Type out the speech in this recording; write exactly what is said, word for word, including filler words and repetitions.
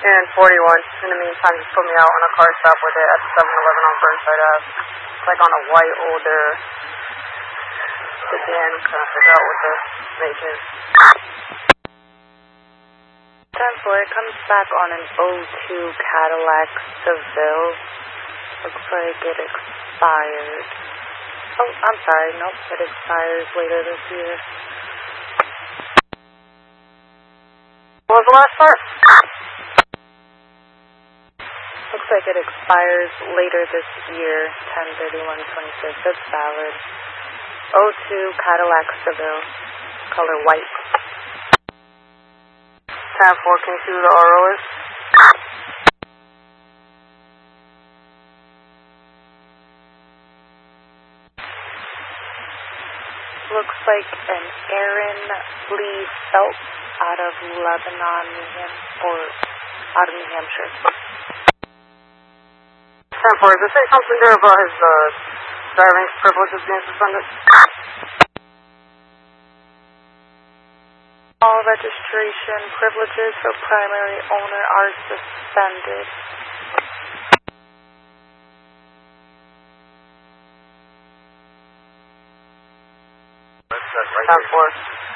ten forty-one. In the meantime, just put me out on a car stop with it at seven eleven on Burnside Ave. It's like on a white, older sedan. I'm trying to figure out what the make is. ten four, it comes back on an oh two Cadillac Seville. Looks like it expired. Oh, I'm sorry, nope, it expires later this year. What was the last part? Looks like it expires later this year, ten thirty-one twenty-six. It's valid. oh two Cadillac Seville, color white. ten four, can you see who the R O is? Looks like an Aaron Lee Phelps out of Lebanon, New Hampshire, or out of New Hampshire. ten four, does it say something there about his uh, driving privileges being suspended? All registration privileges for primary owner are suspended. ten four.